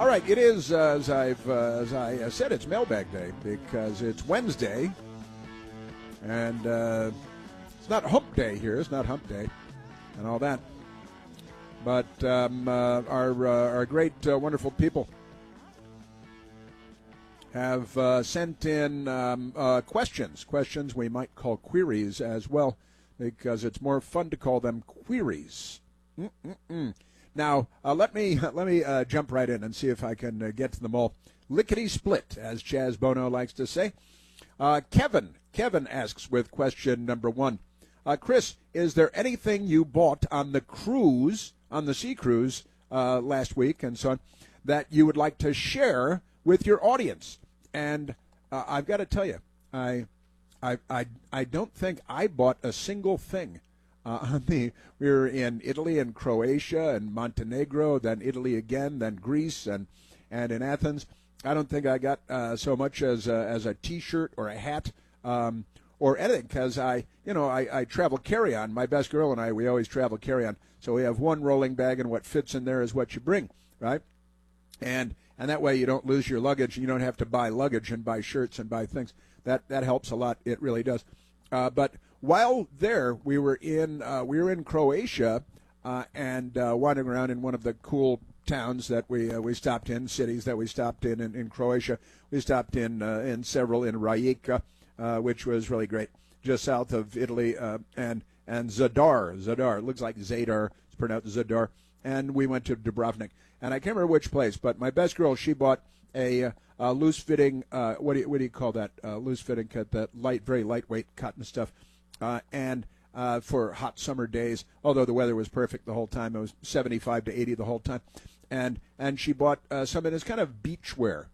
All right, it is as I said, it's Mailbag Day because it's Wednesday, and it's not Hump Day here. It's not Hump Day, and all that. But our great, wonderful people have sent in questions we might call queries as well, because it's more fun to call them queries. Now, let me jump right in and see if I can get to them all. Lickety-split, as Chaz Bono likes to say. Kevin asks with question number one. Chris, is there anything you bought on the cruise, on the sea cruise last week and so on, that you would like to share with your audience? And I've got to tell you, I don't think I bought a single thing. We were in Italy and Croatia and Montenegro, then Italy again, then Greece, and in Athens. I don't think I got so much as a T-shirt or a hat or anything, because I travel carry-on. My best girl and I, we always travel carry-on. So we have one rolling bag, and what fits in there is what you bring, right? And that way you don't lose your luggage, and you don't have to buy luggage and buy shirts and buy things. That helps a lot. It really does. But while there, we were in Croatia and wandering around in one of the cool towns that we stopped in, cities that we stopped in Croatia. We stopped in several in Rijeka, which was really great, just south of Italy, and Zadar. Zadar, it looks like Zadar. It's pronounced Zadar. And we went to Dubrovnik. And I can't remember which place, but my best girl, she bought a loose-fitting, what do you call that? Loose-fitting cut, that very lightweight cotton stuff. And for hot summer days, although the weather was perfect the whole time, it was 75 to 80 the whole time. And she bought some of this kind of beach wear,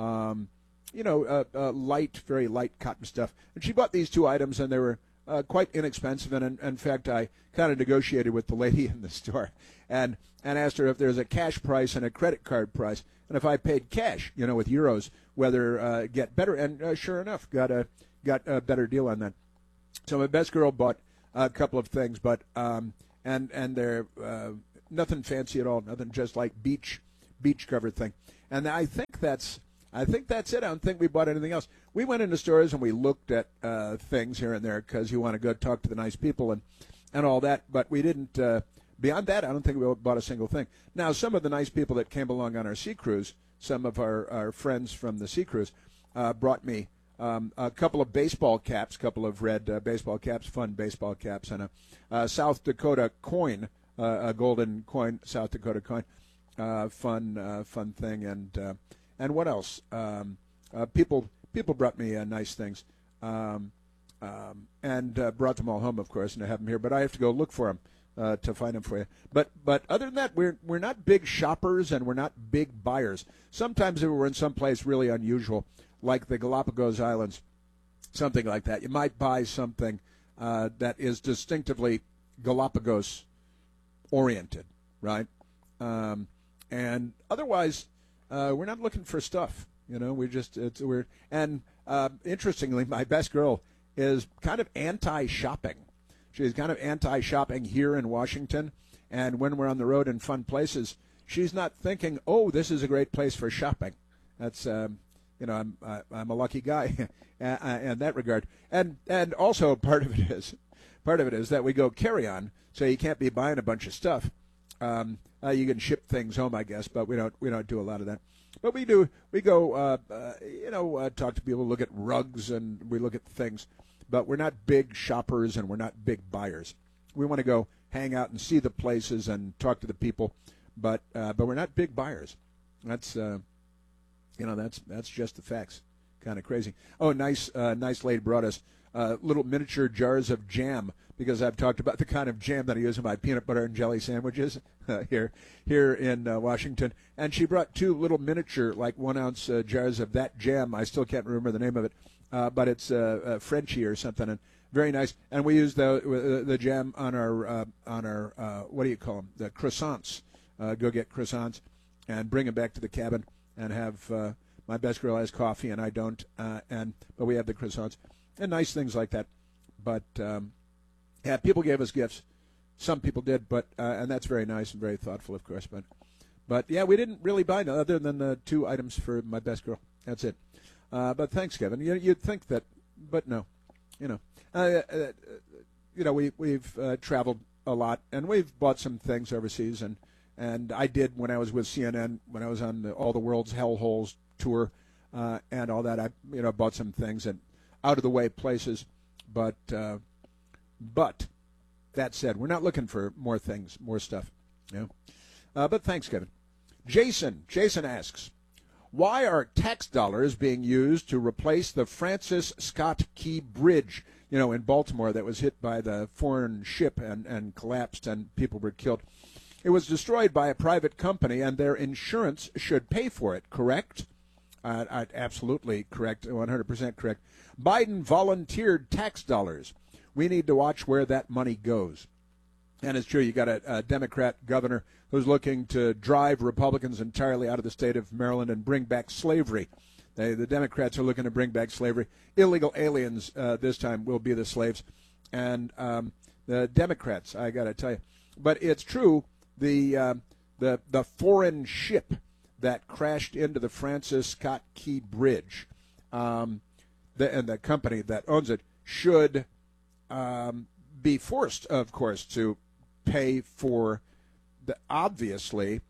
light, very light cotton stuff. And she bought these two items, and they were quite inexpensive. And in fact, I kind of negotiated with the lady in the store and asked her if there's a cash price and a credit card price. And if I paid cash, with euros, whether get better. And sure enough, got a better deal on that. So my best girl bought a couple of things, but and they're nothing fancy at all, nothing, just like beach cover thing. And I think that's it. I don't think we bought anything else. We went into stores and we looked at things here and there because you want to go talk to the nice people and all that. But we didn't. Beyond that, I don't think we bought a single thing. Now, some of the nice people that came along on our sea cruise, some of our friends from the sea cruise, brought me a couple of baseball caps, couple of red baseball caps, fun baseball caps, and a South Dakota coin, a golden coin, South Dakota coin, fun thing, and what else? People brought me nice things, and brought them all home, of course, and I have them here. But I have to go look for them to find them for you. But other than that, we're not big shoppers and we're not big buyers. Sometimes if we're in some place really unusual, like the Galapagos Islands, something like that, you might buy something that is distinctively Galapagos-oriented, right? And otherwise, we're not looking for stuff. It's weird. And interestingly, my best girl is kind of anti-shopping. She's kind of anti-shopping here in Washington, and when we're on the road in fun places, she's not thinking, "Oh, this is a great place for shopping." That's I'm a lucky guy in that regard. And also part of it is that we go carry on, so you can't be buying a bunch of stuff. You can ship things home, I guess, but we don't do a lot of that. But we go talk to people, look at rugs, and we look at things. But we're not big shoppers and we're not big buyers. We want to go hang out and see the places and talk to the people, but we're not big buyers. That's that's just the facts. Kind of crazy. Oh, nice lady brought us little miniature jars of jam, because I've talked about the kind of jam that I use in my peanut butter and jelly sandwiches here in Washington. And she brought two little miniature, like 1 ounce jars of that jam. I still can't remember the name of it, but it's Frenchie or something, and very nice. And we use the jam on our what do you call them? The croissants. Go get croissants and bring them back to the cabin and have. My best girl has coffee and I don't, but we have the croissants and nice things like that. But people gave us gifts. Some people did, but and that's very nice and very thoughtful, of course. But, yeah, we didn't really buy none other than the 2 items for my best girl. That's it. But thanks, Kevin. You'd think that, but no. We've traveled a lot, and we've bought some things overseas, and I did when I was with CNN, when I was on All the World's Hellholes tour and all that. I bought some things and out-of-the-way places. But that said, we're not looking for more things, more stuff. But thanks, Kevin. Jason asks, why are tax dollars being used to replace the Francis Scott Key Bridge, in Baltimore that was hit by the foreign ship and collapsed and people were killed? It was destroyed by a private company and their insurance should pay for it, correct? Absolutely correct, 100% correct. Biden volunteered tax dollars. We need to watch where that money goes. And it's true, you got a Democrat governor who's looking to drive Republicans entirely out of the state of Maryland and bring back slavery. The Democrats are looking to bring back slavery. Illegal aliens this time will be the slaves. And the Democrats, I got to tell you. But it's true, the foreign ship that crashed into the Francis Scott Key Bridge, and the company that owns it should be forced, of course, to pay for obviously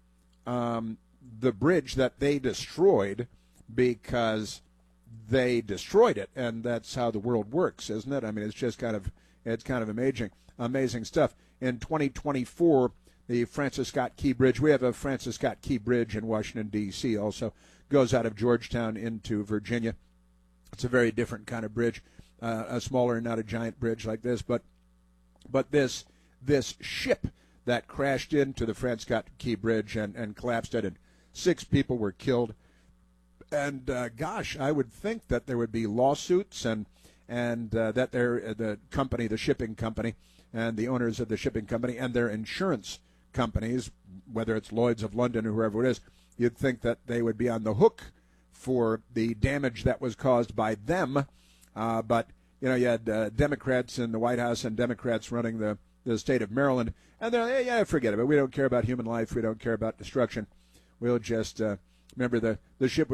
the bridge that they destroyed because they destroyed it, and that's how the world works, isn't it? I mean, it's just kind of amazing stuff. In 2024, the Francis Scott Key Bridge, we have a Francis Scott Key Bridge in Washington, D.C., also goes out of Georgetown into Virginia. It's a very different kind of bridge, a smaller, not a giant bridge like this, but this ship that crashed into the Francis Scott Key Bridge and collapsed it, and 6 people were killed. And gosh, I would think that there would be lawsuits and that the shipping company, and the owners of the shipping company and their insurance companies, whether it's Lloyd's of London or whoever it is, you'd think that they would be on the hook for the damage that was caused by them. But you had Democrats in the White House and Democrats running the state of Maryland, and they're like, yeah, forget it. We don't care about human life. We don't care about destruction. We'll just remember the ship was